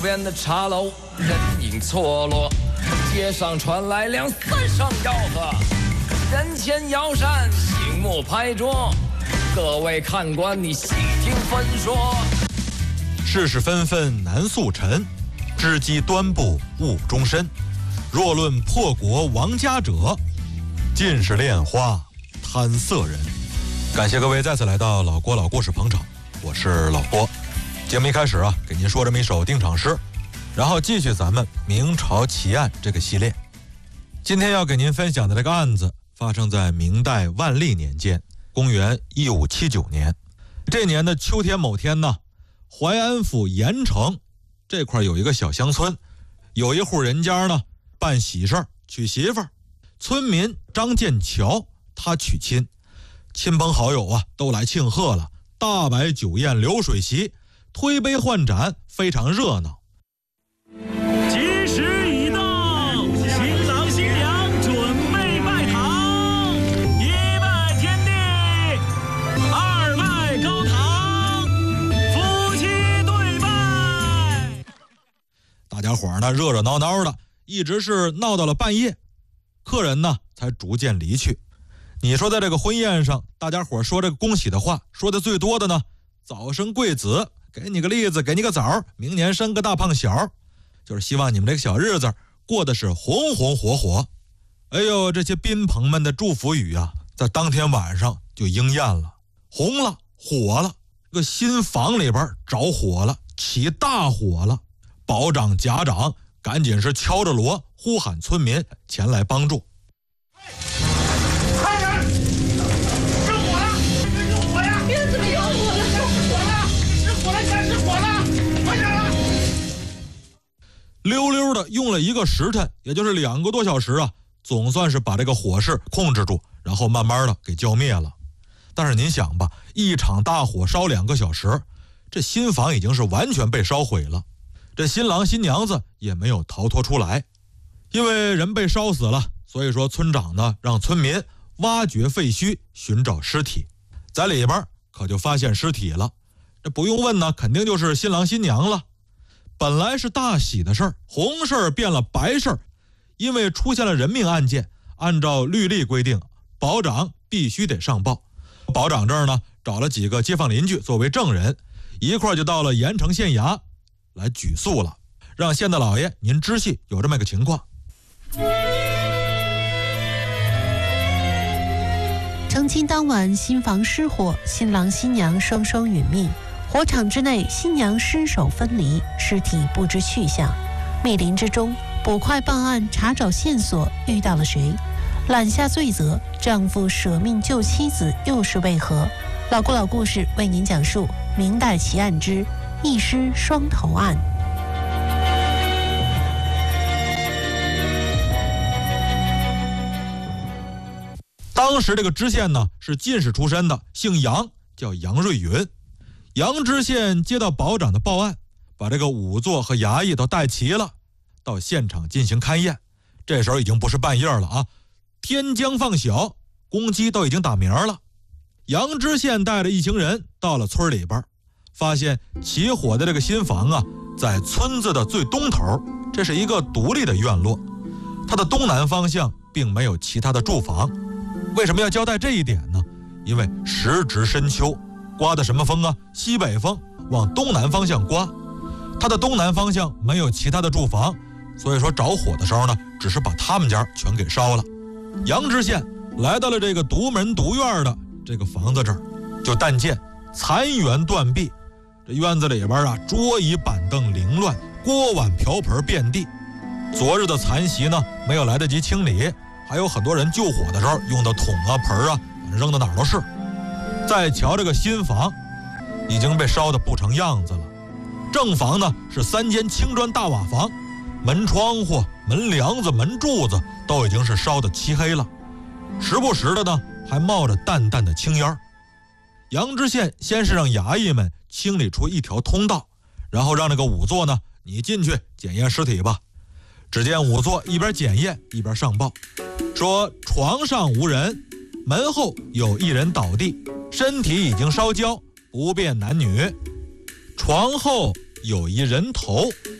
边的茶楼人影错落，街上传来两三声吆喝，人前摇扇，醒目拍桌，各位看官你细听分说。 世事纷纷难速陈，知机端布误终身。若论破国亡家者，尽是恋花贪色人。感谢各位再次来到老郭老故事捧场，我是老郭。节目一开始给您说这么一首定场诗，然后继续咱们明朝奇案这个系列。今天要给您分享的这个案子发生在明代万历年间，公元1579年。这年的秋天某天呢，淮安府盐城这块有一个小乡村，有一户人家呢办喜事娶媳妇儿，村民张建桥他娶亲，亲朋好友都来庆贺了，大摆酒宴流水席，推杯换盏，非常热闹。 吉时已到，新郎新娘准备拜堂，一拜天地，二拜高堂，夫妻对拜。 大家伙呢热热闹闹的，一直是闹到了半夜，客人呢才逐渐离去。你说在这个婚宴上，大家伙说这个恭喜的话，说的最多的呢，早生贵子，给你个栗子，给你个枣，明年生个大胖小，就是希望你们这个小日子过得是红红火火。哎呦，这些宾朋们的祝福语在当天晚上就应验了，红了火了，这个新房里边着火了，起大火了。保长甲长赶紧是敲着锣呼喊村民前来帮助。 快点！失火了！有火呀！别怎么有火了？失火了！失火了！快失火了！快点啊！ 溜溜的用了一个时辰，也就是2个多小时总算是把这个火势控制住，然后慢慢的给浇灭了。但是您想吧，一场大火烧2个小时，这新房已经是完全被烧毁了，这新郎新娘子也没有逃脱出来。因为人被烧死了，所以说村长呢让村民挖掘废墟寻找尸体，在里边可就发现尸体了。这不用问呢，肯定就是新郎新娘了。本来是大喜的事儿，红事儿变了白事儿，因为出现了人命案件，按照律例规定，保长必须得上报。保长这儿呢找了几个街坊邻居作为证人，一块就到了盐城县衙来举诉了，让县大老爷您知悉有这么个情况。 成亲当晚，新房失火，新郎新娘双双殒命。火场之内，新娘尸首分离，尸体不知去向。密林之中，捕快办案，查找线索，遇到了谁？揽下罪责，丈夫舍命救妻子，又是为何？老郭老故事为您讲述明代奇案之一尸双头案。 当时这个知县呢是进士出身的，姓杨，叫杨瑞云。杨知县接到保长的报案，把这个仵作和衙役都带齐了，到现场进行勘验。这时候已经不是半夜了天将放晓，公鸡都已经打鸣了。杨知县带着一行人到了村里边，发现起火的这个新房在村子的最东头，这是一个独立的院落，它的东南方向并没有其他的住房。为什么要交代这一点呢？因为时值深秋，刮的什么风西北风，往东南方向刮，它的东南方向没有其他的住房，所以说着火的时候呢，只是把他们家全给烧了。杨知县来到了这个独门独院的这个房子这儿，就但见残垣断壁，这院子里边桌椅板凳凌乱，锅碗瓢盆遍地。昨日的残席呢没有来得及清理，还有很多人救火的时候用的桶盆扔到哪儿都是。再瞧这个新房，已经被烧得不成样子了。正房呢是3间青砖大瓦房，门窗户、门梁子、门柱子都已经是烧得漆黑了，时不时的呢还冒着淡淡的青烟。杨知县先是让衙役们清理出一条通道，然后让那个仵作呢，你进去检验尸体吧。只见仵作一边检验一边上报，说床上无人，门后有一人倒地，身体已经烧焦，不辨男女。床后有一人头，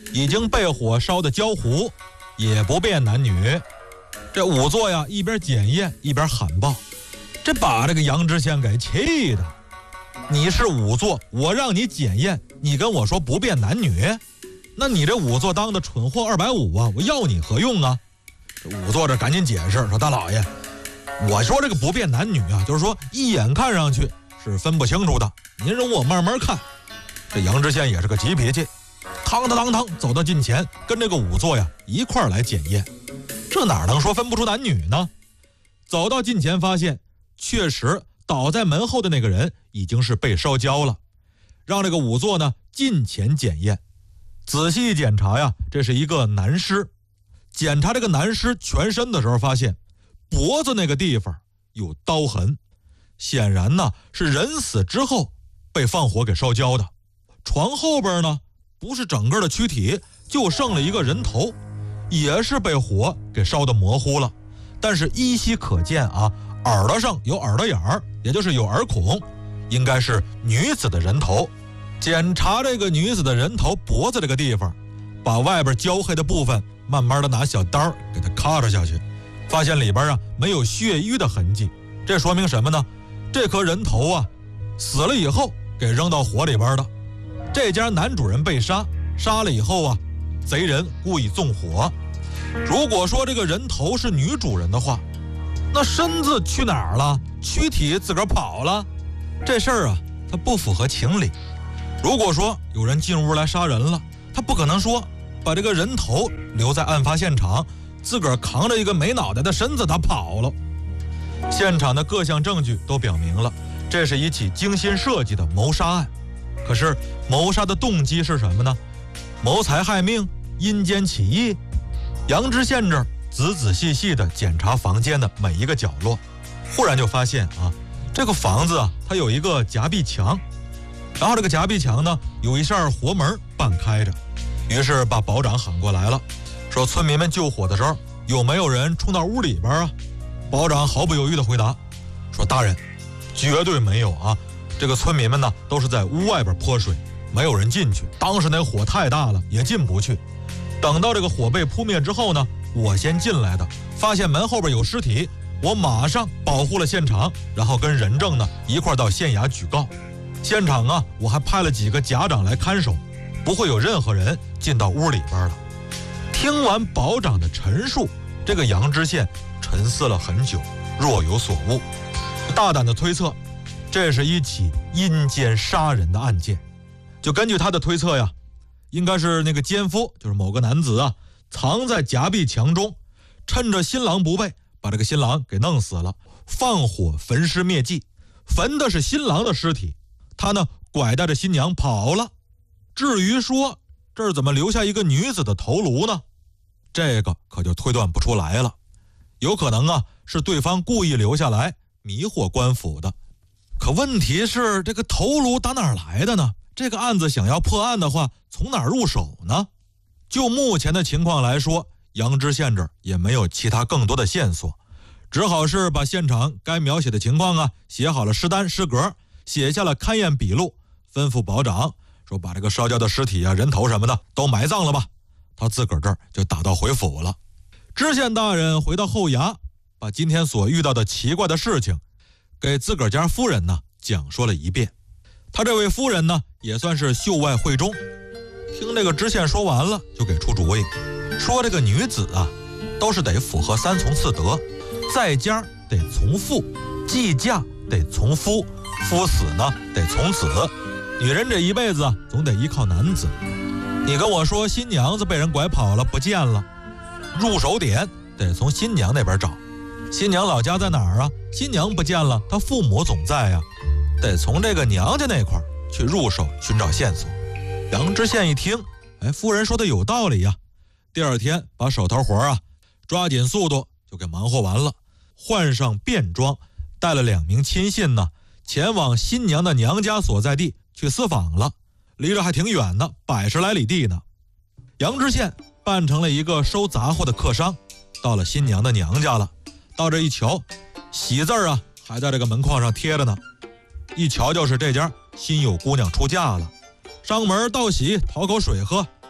已经被火烧得焦糊，也不辨男女。这仵作呀，一边检验一边喊报，这把这个杨知县给气的。你是仵作，我让你检验，你跟我说不辨男女，那你这仵作当的蠢货250啊，我要你何用啊？这仵作这赶紧解释说，大老爷，我说这个不辨男女啊，就是说一眼看上去是分不清楚的，您容我慢慢看。这杨知县也是个急脾气，嘡走到近前，跟这个仵作呀一块儿来检验。这哪能说分不出男女呢？走到近前发现，确实倒在门后的那个人已经是被烧焦了。让这个仵作呢近前检验，仔细检查呀，这是一个男尸。检查这个男尸全身的时候，发现脖子那个地方有刀痕，显然呢是人死之后被放火给烧焦的。床后边呢不是整个的躯体，就剩了一个人头，也是被火给烧得模糊了，但是依稀可见啊，耳朵上有耳朵眼儿，也就是有耳孔，应该是女子的人头。检查这个女子的人头脖子这个地方，把外边焦黑的部分慢慢的拿小刀给它咔嚓下去，发现里边啊没有血瘀的痕迹。这说明什么呢？这颗人头啊死了以后给扔到火里边的。这家男主人被杀，杀了以后啊，贼人故意纵火。如果说这个人头是女主人的话，那身子去哪儿了？躯体自个儿跑了？这事儿啊，它不符合情理。如果说有人进屋来杀人了，他不可能说把这个人头留在案发现场，自个儿扛着一个没脑袋的身子他跑了。现场的各项证据都表明了，这是一起精心设计的谋杀案。可是谋杀的动机是什么呢？谋财害命、阴间起义？杨知县这儿仔细地检查房间的每一个角落，忽然就发现啊，这个房子啊，它有一个夹壁墙，然后这个夹壁墙呢有一扇活门半开着。于是把保长喊过来了，说村民们救火的时候有没有人冲到屋里边啊？保长毫不犹豫地回答说，大人，绝对没有啊，这个村民们呢都是在屋外边泼水，没有人进去，当时那火太大了也进不去。等到这个火被扑灭之后呢，我先进来的，发现门后边有尸体，我马上保护了现场，然后跟人证呢一块到县衙举告。现场啊我还派了几个甲长来看守，不会有任何人进到屋里边了。听完保长的陈述，这个杨知县沉思了很久，若有所悟，大胆的推测，这是一起阴间杀人的案件。就根据他的推测呀，应该是那个奸夫，就是某个男子啊，藏在夹壁墙中，趁着新郎不备，把这个新郎给弄死了，放火焚尸灭迹，焚的是新郎的尸体，他呢拐带着新娘跑了。至于说这儿怎么留下一个女子的头颅呢？这个可就推断不出来了。有可能啊是对方故意留下来迷惑官府的。可问题是这个头颅打哪儿来的呢？这个案子想要破案的话，从哪儿入手呢？就目前的情况来说，杨知县这儿也没有其他更多的线索，只好是把现场该描写的情况啊写好了诗单诗格，写下了勘验笔录，吩咐保长说把这个烧焦的尸体啊、人头什么的都埋葬了吧。他自个儿这儿就打道回府了。知县大人回到后衙，把今天所遇到的奇怪的事情给自个儿家夫人呢讲说了一遍。他这位夫人呢也算是秀外慧中，听这个知县说完了，就给出主意，说这个女子啊都是得符合3从4德，在家得从父，继嫁得从夫，夫死呢得从子。女人这一辈子啊总得依靠男子。你跟我说新娘子被人拐跑了不见了，入手点得从新娘那边找，新娘老家在哪儿啊？新娘不见了，她父母总在啊，得从这个娘家那块去入手寻找线索。杨知县一听，夫人说的有道理呀。第二天把手头活啊抓紧速度就给忙活完了，换上便装，带了2名亲信呢，前往新娘的娘家所在地去私访了，离着还挺远呢，100来里地呢。杨知县扮成了一个收杂货的客商，到了新娘的娘家了。到这一瞧，喜字啊还在这个门框上贴着呢，一瞧就是这家新有姑娘出嫁了。上门道喜，讨口水喝。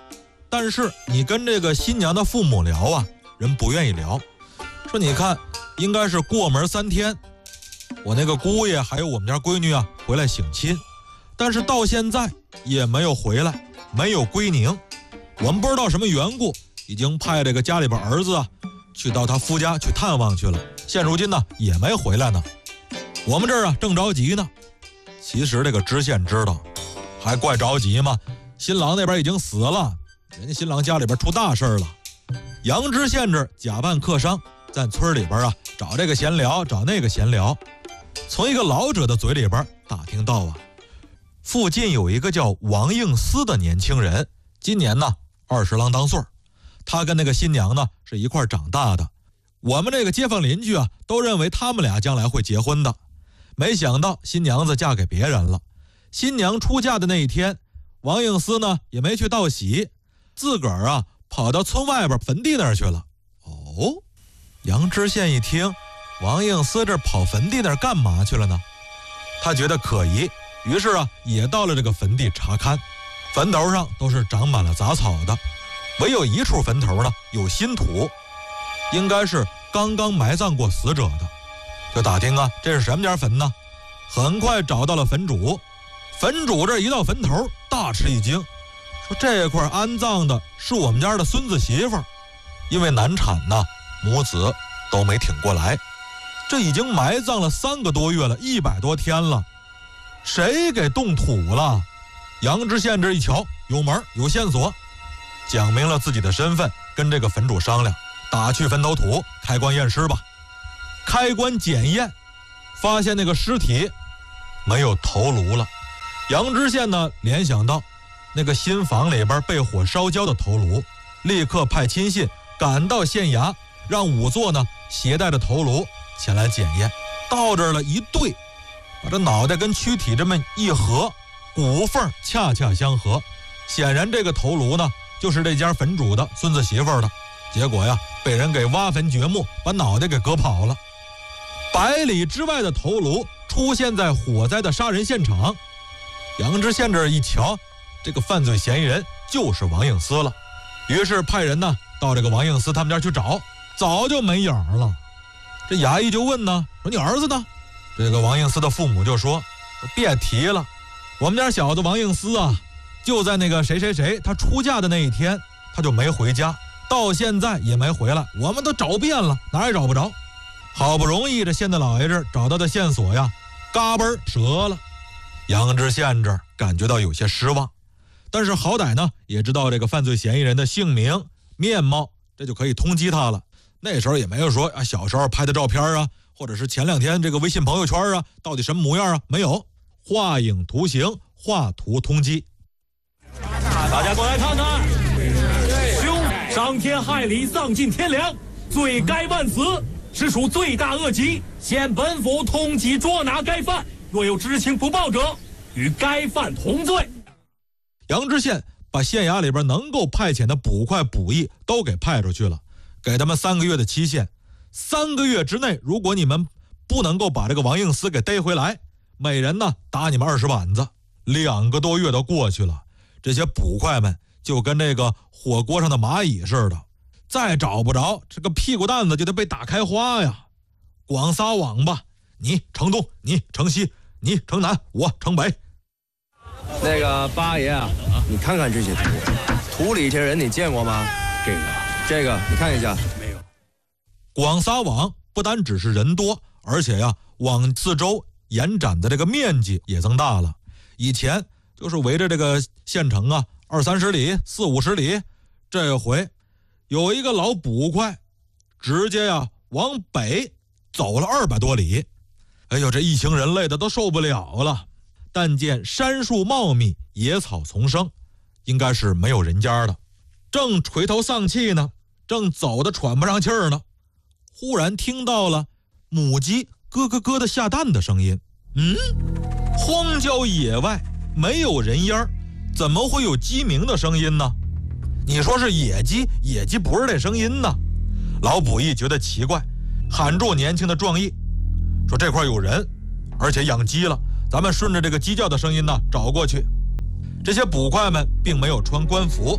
但是你跟这个新娘的父母聊啊，人不愿意聊，说你看应该是过门3天，我那个姑爷还有我们家闺女啊回来省亲，但是到现在也没有回来，没有归宁。我们不知道什么缘故，已经派这个家里边儿子啊去到他夫家去探望去了，现如今呢也没回来呢。我们这儿啊正着急呢。其实这个知县知道，还怪着急吗？新郎那边已经死了，人家新郎家里边出大事了。杨知县这假扮客商，在村里边啊找这个闲聊，找那个闲聊。从一个老者的嘴里边打听到啊，附近有一个叫王应思的年轻人，今年呢20郎当岁，他跟那个新娘呢是一块长大的。我们这个街坊邻居啊都认为他们俩将来会结婚的，没想到新娘子嫁给别人了。新娘出嫁的那一天，王应思呢也没去道喜，自个儿啊跑到村外边坟地那儿去了。哦，杨知县一听王应思这跑坟地那儿干嘛去了呢？他觉得可疑，于是啊也到了这个坟地查看。坟头上都是长满了杂草的，唯有一处坟头呢有新土，应该是刚刚埋葬过死者的。就打听啊这是什么家坟呢？很快找到了坟主。坟主这一到坟头大吃一惊，说这块安葬的是我们家的孙子媳妇儿，因为难产呢，母子都没挺过来，这已经埋葬了3个多月了，100多天了，谁给动土了？杨知县这一瞧有门有线索，讲明了自己的身份，跟这个坟主商量，打去坟头土，开棺验尸吧。开棺检验，发现那个尸体没有头颅了。杨知县呢联想到那个新房里边被火烧焦的头颅，立刻派亲信赶到县衙，让仵作呢携带着头颅前来检验。到这儿了一对，把这脑袋跟躯体这么一合，骨缝恰恰相合，显然这个头颅呢就是这家坟主的孙子媳妇儿的。结果呀被人给挖坟掘墓，把脑袋给割跑了。100里之外的头颅出现在火灾的杀人现场。杨知县这一瞧，这个犯罪嫌疑人就是王应思了，于是派人呢到这个王应思他们家去找，早就没影儿了。这衙役就问呢，说你儿子呢？这个王应思的父母就说别提了，我们家小子王应思啊，就在那个谁谁谁他出嫁的那一天，他就没回家，到现在也没回来，我们都找遍了，哪也找不着。好不容易这县太老爷这找到的线索呀，嘎嘣折了。杨知县这感觉到有些失望，但是好歹呢也知道这个犯罪嫌疑人的姓名面貌，这就可以通缉他了。那时候也没有说啊小时候拍的照片啊，或者是前2天这个微信朋友圈啊到底什么模样啊，没有，画影图形，画图通缉。 大家过来看看，凶伤天害理，丧尽天良，罪该万死，实属罪大恶极，现本府通缉捉拿该犯，若有知情不报者，与该犯同罪。 杨知县把县衙里边能够派遣的捕快捕役都给派出去了，给他们3个月的期限。3个月之内，如果你们不能够把这个王应思给逮回来，每人呢打你们20板子。2个多月都过去了，这些捕快们就跟这个火锅上的蚂蚁似的，再找不着，这个屁股蛋子就得被打开花呀。广撒网吧，你城东，你城西，你城南，我城北。 那个八爷啊，你看看这些图，图里这人你见过吗？这个你看一下。没有。 广撒网不单只是人多，而且呀往四周延展的这个面积也增大了。以前就是围着这个县城啊20-30里40-50里，这回有一个老捕快直接呀往北走了200多里。哎呦，这一行人累的都受不了了。但见山树茂密，野草丛生，应该是没有人家的。正垂头丧气呢，正走得喘不上气儿呢，忽然听到了母鸡咯咯咯的下蛋的声音。荒郊野外没有人烟，怎么会有鸡鸣的声音呢？你说是野鸡，野鸡不是这声音呢。老捕役觉得奇怪，喊住年轻的壮义，说这块有人，而且养鸡了，咱们顺着这个鸡叫的声音呢找过去。这些捕快们并没有穿官服，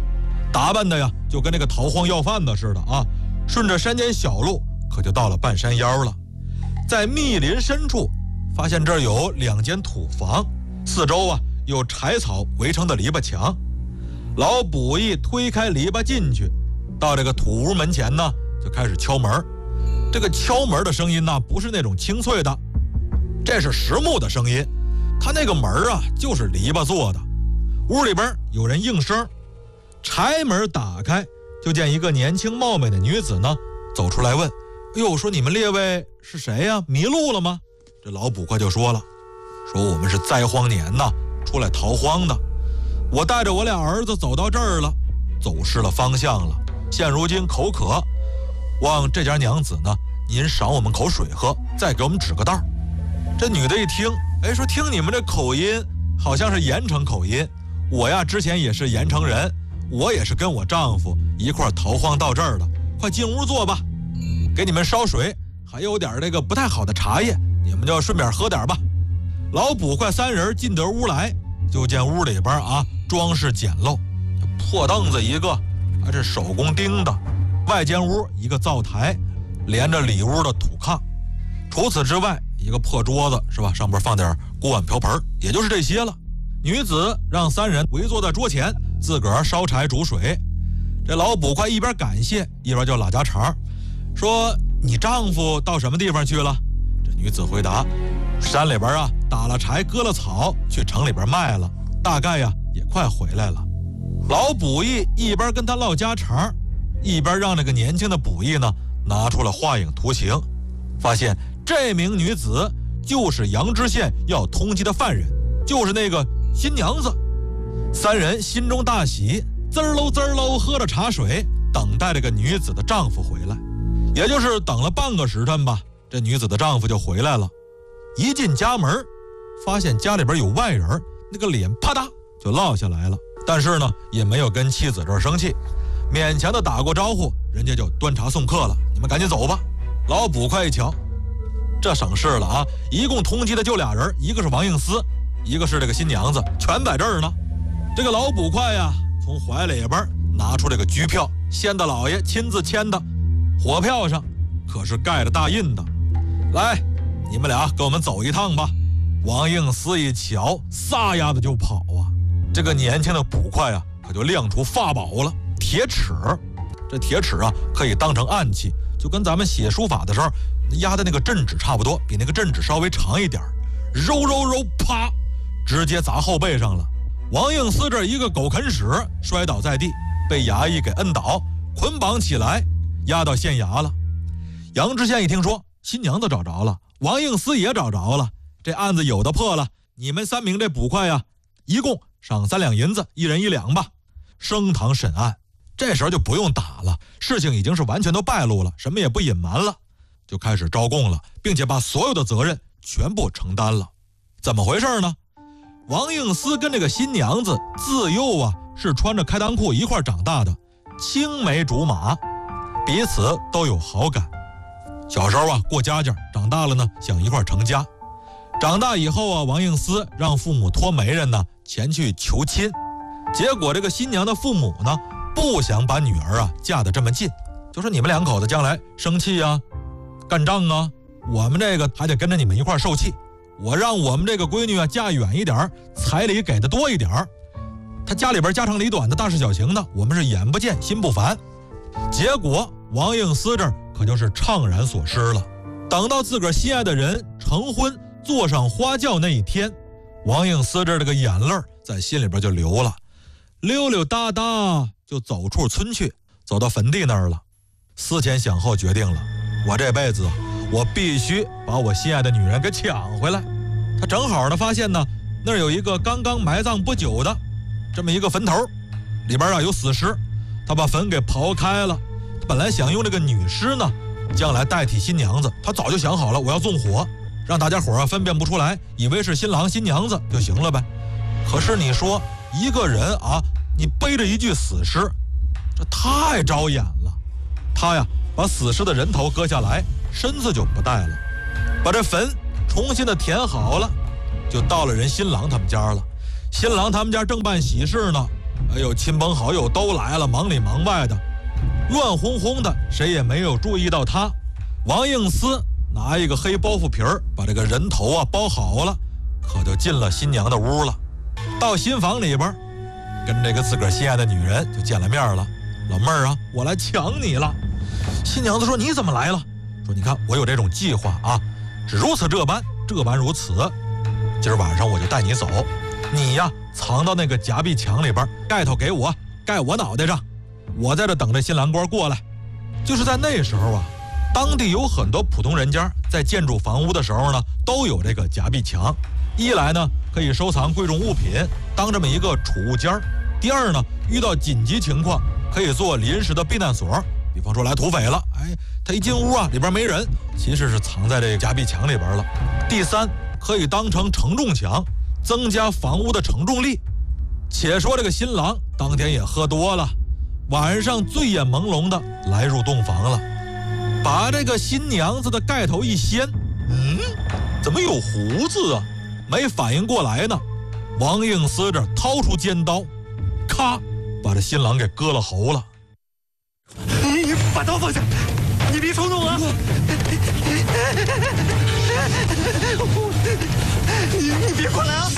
打扮的呀就跟那个逃荒要饭的似的啊，顺着山间小路可就到了半山腰了。在密林深处发现这儿有2间土房，四周啊有柴草围成的篱笆墙。老捕役推开篱笆进去，到这个土屋门前呢就开始敲门。这个敲门的声音呢不是那种清脆的，这是实木的声音，他那个门啊就是篱笆做的。屋里边有人应声，柴门打开，就见一个年轻貌美的女子呢走出来问：哎呦，说你们列位是谁呀？迷路了吗？这老捕快就说了，说我们是灾荒年呐，出来逃荒的。我带着我俩儿子走到这儿了，走失了方向了，现如今口渴，望这家娘子呢，您赏我们口水喝，再给我们指个道。这女的一听，哎，说听你们这口音好像是盐城口音，我呀之前也是盐城人，我也是跟我丈夫一块逃荒到这儿的，快进屋坐吧，给你们烧水，还有点这个不太好的茶叶，你们就顺便喝点吧。老捕快3人进得屋来，就见屋里边啊装饰简陋，破凳子一个，还是手工钉的，外间屋一个灶台，连着里屋的土炕，除此之外一个破桌子是吧，上边放点锅碗瓢盆，也就是这些了。女子让3人围坐在桌前，自个儿烧柴煮水。这老捕快一边感谢一边就拉家常，说你丈夫到什么地方去了？这女子回答，山里边啊打了柴割了草，去城里边卖了，大概呀也快回来了。老捕役一边跟他唠家常，一边让那个年轻的捕役呢拿出了画影图形，发现这名女子就是阳枝县要通缉的犯人，就是那个新娘子。3人心中大喜，滋儿喽滋儿喽喝着茶水，等待这个女子的丈夫回来。也就是等了半个时辰吧，这女子的丈夫就回来了。一进家门，发现家里边有外人，那个脸啪嗒就落下来了，但是呢也没有跟妻子这儿生气，勉强的打过招呼，人家就端茶送客了，你们赶紧走吧。老捕快一瞧，这省事了啊，一共通缉的就2人，一个是王应司，一个是这个新娘子，全在这儿呢。这个老捕快呀从怀里边拿出这个居票，县大老爷亲自签的，火票上可是盖着大印的。来，你们俩跟我们走一趟吧。王应司一瞧，撒丫子就跑啊。这个年轻的捕快啊可就亮出法宝了，铁尺。这铁尺啊可以当成暗器，就跟咱们写书法的时候压的那个镇纸差不多，比那个镇纸稍微长一点，揉揉揉，啪，直接砸后背上了。王应司这一个狗啃屎，摔倒在地，被衙役给摁倒，捆绑起来，押到县衙了。阳枝县一听说新娘子找着了，王应司也找着了，这案子有的破了，你们3名这捕快呀，一共赏3两银子，1人1两吧。升堂审案，这时候就不用打了，事情已经是完全都败露了，什么也不隐瞒了，就开始招供了，并且把所有的责任全部承担了。怎么回事呢？王应司跟这个新娘子自幼啊是穿着开裆裤一块长大的，青梅竹马，彼此都有好感。小时候啊过家家，长大了呢想一块成家。长大以后啊，王应司让父母托媒人呢前去求亲，结果这个新娘的父母呢不想把女儿啊嫁得这么近，就说你们2口子将来生气啊干仗啊，我们这个还得跟着你们一块受气，我让我们这个闺女啊嫁远一点，彩礼给的多一点，她家里边家长里短的大事小情的，我们是眼不见心不烦。结果王应司这儿可就是怅然所失了。等到自个儿心爱的人成婚坐上花轿那一天，王应司这儿这个眼泪在心里边就流了，溜溜达达就走出村去，走到坟地那儿了。思前想后决定了，我这辈子我必须把我心爱的女人给抢回来。他正好呢发现呢那儿有一个刚刚埋葬不久的这么一个坟头，里边啊有死尸，他把坟给刨开了。他本来想用这个女尸呢将来代替新娘子，他早就想好了，我要纵火，让大家伙啊分辨不出来，以为是新郎新娘子就行了呗。可是你说一个人啊，你背着一具死尸，这太招眼了。他呀把死尸的人头割下来，身子就不带了，把这坟重新的填好了，就到了人新郎他们家了。新郎他们家正办喜事呢， 哎呦，亲朋好友都来了，忙里忙外的，乱哄哄的，谁也没有注意到他。王应司拿一个黑包袱皮儿把这个人头啊包好了，可就进了新娘的屋了。到新房里边，跟这个自个儿心爱的女人就见了面了。老妹儿啊，我来抢你了。新娘子说：“你怎么来了？”说：“你看我有这种计划啊，是如此这般，这般如此。今儿晚上我就带你走，你呀藏到那个夹壁墙里边，盖头给我，盖我脑袋上，我在这等着新郎官过来。”就是在那时候啊，当地有很多普通人家在建筑房屋的时候呢，都有这个夹壁墙。一来呢，可以收藏贵重物品，当这么一个储物间；第二呢，遇到紧急情况可以做临时的避难所。比方说来土匪了，哎，他一进屋啊，里边没人，其实是藏在这个夹壁墙里边了。第三，可以当成承重墙，增加房屋的承重力。且说这个新郎当天也喝多了，晚上醉眼朦胧的来入洞房了，把这个新娘子的盖头一掀，怎么有胡子啊？没反应过来呢，王应司这掏出尖刀，咔，把这新郎给割了喉了。 你把刀放下，你别冲动啊！你别过来啊！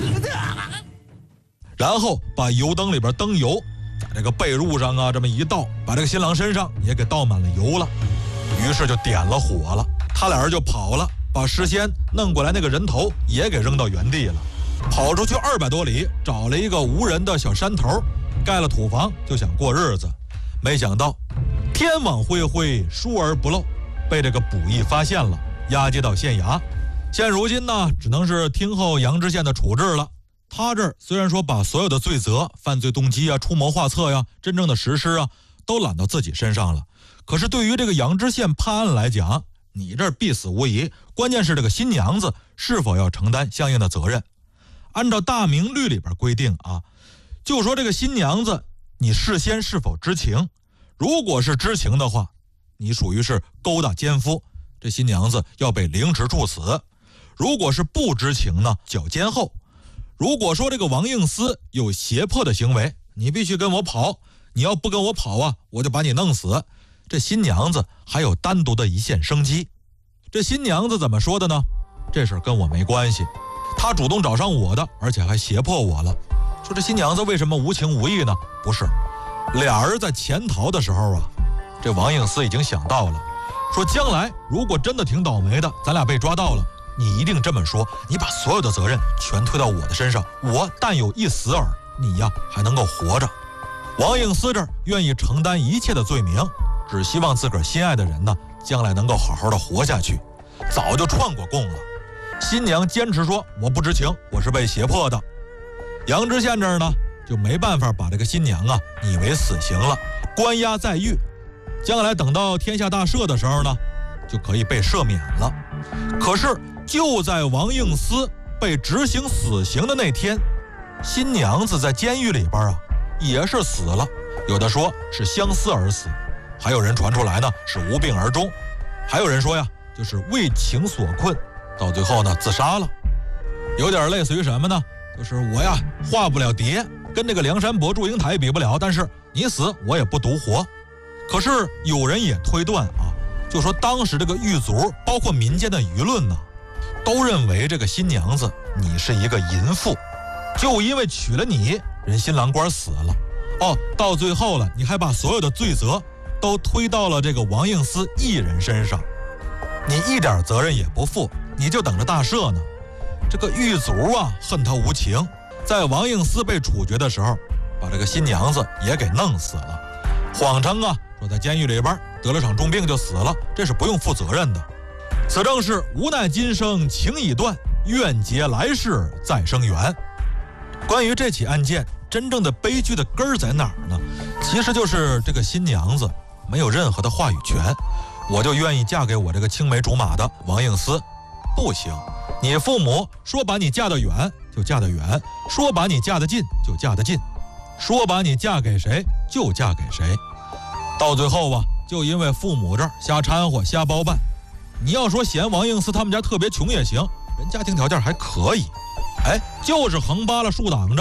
然后把油灯里边灯油在这个被褥上啊这么一倒，把这个新郎身上也给倒满了油了。于是就点了火了，他俩人就跑了，把事先弄过来那个人头也给扔到原地了，跑出去200多里，找了一个无人的小山头，盖了土房，就想过日子。没想到天网恢恢，疏而不漏，被这个捕役发现了，押解到县衙。现如今呢，只能是听候杨知县的处置了。他这儿虽然说把所有的罪责、犯罪动机啊、出谋划策呀、真正的实施啊，都揽到自己身上了，可是对于这个杨知县判案来讲，你这儿必死无疑，关键是这个新娘子是否要承担相应的责任。按照大明律里边规定啊，就说这个新娘子你事先是否知情，如果是知情的话，你属于是勾搭奸夫，这新娘子要被凌迟处死。如果是不知情呢，绞监候。如果说这个王应司有胁迫的行为，你必须跟我跑，你要不跟我跑啊，我就把你弄死。这新娘子还有单独的一线生机。这新娘子怎么说的呢？这事儿跟我没关系，她主动找上我的，而且还胁迫我了。说这新娘子为什么无情无义呢？不是，俩人在潜逃的时候啊，这王应司已经想到了，说将来如果真的挺倒霉的，咱俩被抓到了，你一定这么说，你把所有的责任全推到我的身上，我但有一死耳，你呀还能够活着。王应司这儿愿意承担一切的罪名，只希望自个儿心爱的人呢，将来能够好好的活下去。早就串过供了。新娘坚持说我不知情，我是被胁迫的。杨知县这儿呢，就没办法把这个新娘啊拟为死刑了，关押在狱，将来等到天下大赦的时候呢，就可以被赦免了。可是就在王应司被执行死刑的那天，新娘子在监狱里边啊也是死了，有的说是相思而死，还有人传出来呢是无病而终，还有人说呀就是为情所困，到最后呢自杀了。有点类似于什么呢，就是我呀化不了蝶，跟这个梁山伯祝英台比不了，但是你死我也不独活。可是有人也推断啊，就说当时这个狱卒包括民间的舆论呢，都认为这个新娘子你是一个淫妇，就因为娶了你，人新郎官死了，到最后了，你还把所有的罪责都推到了这个王应司一人身上，你一点责任也不负，你就等着大赦呢。这个狱卒啊恨他无情，在王应司被处决的时候，把这个新娘子也给弄死了，谎称啊说在监狱里边得了场重病就死了，这是不用负责任的。此正是无奈今生情已断，愿结来世再生缘。关于这起案件真正的悲剧的根儿在哪儿呢？其实就是这个新娘子没有任何的话语权，我就愿意嫁给我这个青梅竹马的王应司。不行，你父母说把你嫁得远就嫁得远，说把你嫁得近就嫁得近，说把你嫁给谁就嫁给谁。到最后啊，就因为父母这儿瞎掺和瞎包办。你要说嫌王应司他们家特别穷也行，人家庭条件还可以，就是横扒了竖挡着，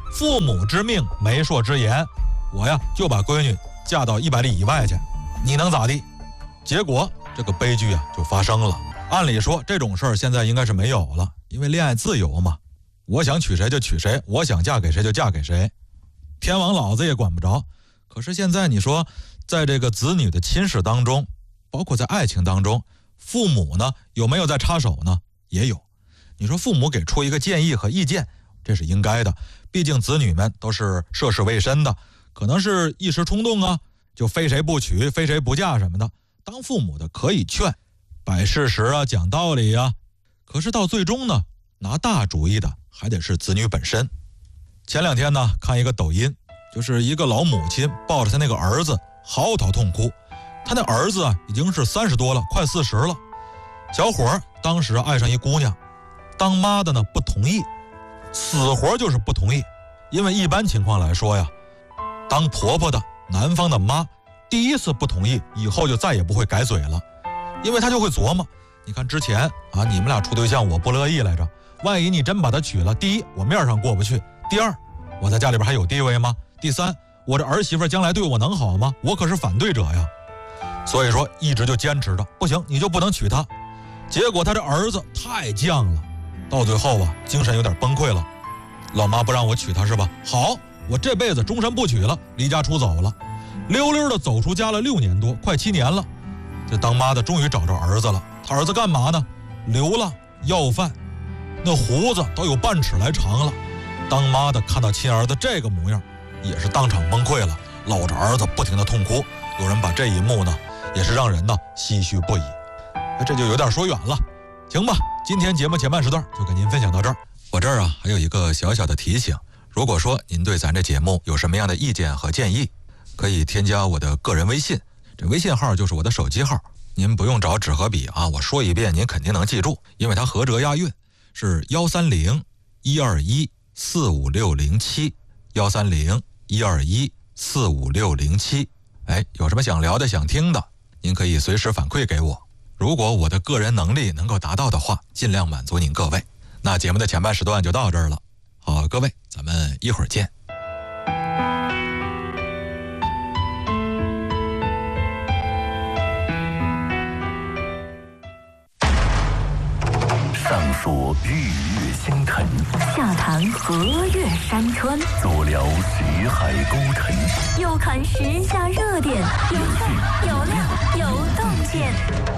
父母之命，媒妁之言，我呀就把闺女嫁到100里以外去，你能咋地？结果这个悲剧啊就发生了。按理说这种事儿现在应该是没有了，因为恋爱自由嘛，我想娶谁就娶谁，我想嫁给谁就嫁给谁，天王老子也管不着。可是现在你说，在这个子女的亲事当中，包括在爱情当中，父母呢有没有在插手呢？也有。你说父母给出一个建议和意见，这是应该的，毕竟子女们都是涉世未深的，可能是一时冲动啊，就非谁不娶非谁不嫁什么的，当父母的可以劝，摆事实啊，讲道理啊。可是到最终呢，拿大主意的还得是子女本身。前2天呢，看一个抖音，就是一个老母亲抱着他那个儿子嚎啕痛哭。他那儿子啊已经是30多了，快40了。小伙儿当时爱上一姑娘，当妈的呢不同意，死活就是不同意。因为一般情况来说呀，当婆婆的男方的妈第一次不同意，以后就再也不会改嘴了，因为她就会琢磨，你看之前啊你们俩处对象我不乐意来着，万一你真把她娶了，第一我面上过不去，第二我在家里边还有地位吗？第三我这儿媳妇将来对我能好吗？我可是反对者呀。所以说一直就坚持着，不行你就不能娶她。结果他这儿子太犟了，到最后啊精神有点崩溃了。老妈不让我娶她是吧？好，我这辈子终身不娶了，离家出走了。溜溜的走出家了6年多，快7年了。这当妈的终于找着儿子了，他儿子干嘛呢？流浪要饭，那胡子都有半尺来长了。当妈的看到亲儿子这个模样，也是当场崩溃了，搂着儿子不停的痛哭。有人把这一幕呢也是让人呢唏嘘不已。这就有点说远了，行吧，今天节目前半时段就跟您分享到这儿。我这儿啊还有一个小小的提醒，如果说您对咱这节目有什么样的意见和建议，可以添加我的个人微信，这微信号就是我的手机号，您不用找纸和笔啊，我说一遍您肯定能记住，因为它合辙押韵，是130-121-45607，130-121-45607。有什么想聊的想听的，您可以随时反馈给我，如果我的个人能力能够达到的话，尽量满足您各位。那节目的前半时段就到这儿了，好，各位，咱们一会儿见。 上说日月星辰， 下谈河岳山川， 左聊识海沟沉， 右看时下热点，有趣有料有洞见。